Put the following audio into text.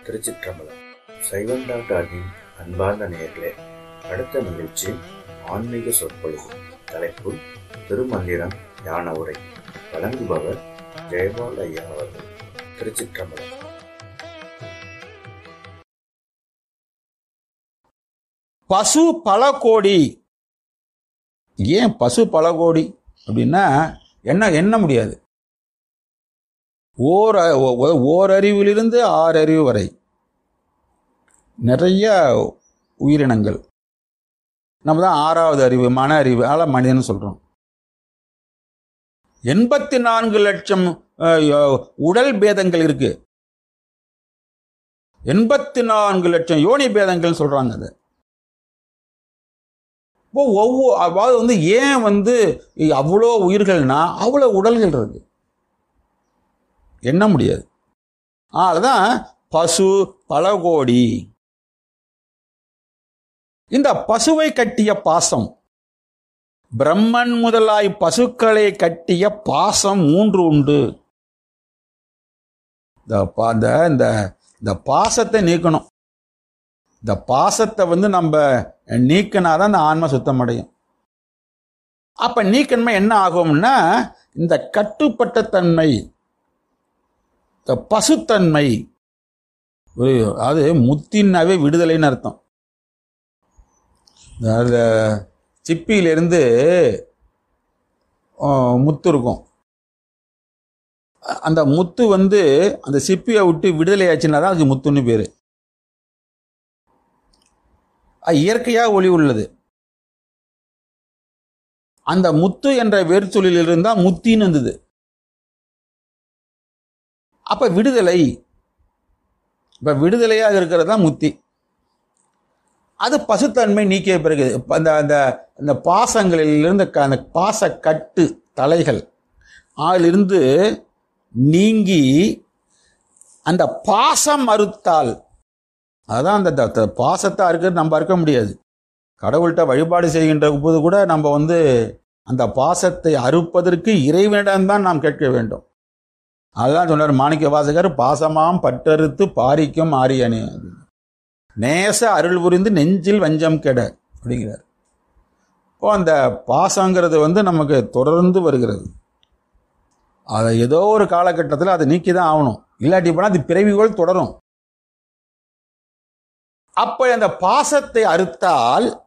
திருச்சிற்றம்பலம். சைவம் டாக்டரின் அன்பார்ந்த நேயர்களே, அடுத்த நிகழ்ச்சி ஆன்மீக சொற்பொழிவு. தலைப்பு திருமந்திரம் ஞான உரை. வழங்குபவர் ஜெயபால் ஐயா அவர்கள். திருச்சிற்றம்பலம். பசு பல கோடி. ஏன் பசு பல கோடி அப்படின்னா எண்ண முடியாது. ஓரறிவிலிருந்து 6 அறிவு வரை நிறைய உயிரினங்கள். நம்ம தான் 6வது அறிவு, மன அறிவு, அதெல்லாம் மனிதன் சொல்றோம். 84 லட்சம் உடல் பேதங்கள் இருக்கு. 84 லட்சம் யோனி பேதங்கள் சொல்றாங்க. அது அதாவது ஏன் அவ்வளோ உயிர்கள்னா அவ்வளோ உடல்கள் இருக்கு, எண்ண முடியாது. அதுதான் பசு பல கோடி. இந்த பசுவை கட்டிய பாசம், பிரம்மன் முதலாய் பசுக்களை கட்டிய பாசம் 3 உண்டு. இந்த பாசத்தை நீக்கணும். இந்த பாசத்தை நம்ம நீக்கினாதான் இந்த ஆன்மா சுத்தம் அடையும். அப்ப நீக்கணுமா என்ன ஆகும்னா, இந்த கட்டுப்பட்ட தன்மை, இந்த பசுத்தன்மை, அது முத்தின்னாவே விடுதலைன்னு அர்த்தம். சிப்பியிலிருந்து முத்து இருக்கும். அந்த முத்து அந்த சிப்பியை விட்டு விடுதலை ஆச்சுன்னா தான் அது முத்துன்னு பேரு. இயற்கையாக ஒளி உள்ளது. அந்த முத்து என்ற வேர்ச்சொல்லில் இருந்தா முத்தின்னு இருந்தது. அப்ப விடுதலை, இப்ப விடுதலையாக இருக்கிறது தான் முத்தி. அது பசுத்தன்மை நீக்கிய பிறகு அந்த பாசங்களிலிருந்து, அந்த பாச கட்டு தலைகள் அதிலிருந்து நீங்கி அந்த பாசம் மறுத்தால், அதான் அந்த பாசத்தை அறுக்கிறது. நம்ம அறுக்க முடியாது. கடவுள்கிட்ட வழிபாடு செய்கின்ற போது கூட நம்ம அந்த பாசத்தை அறுப்பதற்கு இறைவனிடம்தான் நாம் கேட்க வேண்டும். அதுதான் சொன்னார் மாணிக்க வாசகர், பாசமாம் பட்டறுத்து பாரிக்கும் ஆரியனே, நேச அருள் புரிந்து நெஞ்சில் வஞ்சம் கெட அப்படிங்கிறார். இப்போ அந்த பாசங்கிறது நமக்கு தொடர்ந்து வருகிறது. அதை ஏதோ ஒரு காலகட்டத்தில் அதை நீக்கி தான் ஆகணும். இல்லாட்டி போனால் அது பிறவிகள் தொடரும். அப்ப அந்த பாசத்தை அறுத்தால்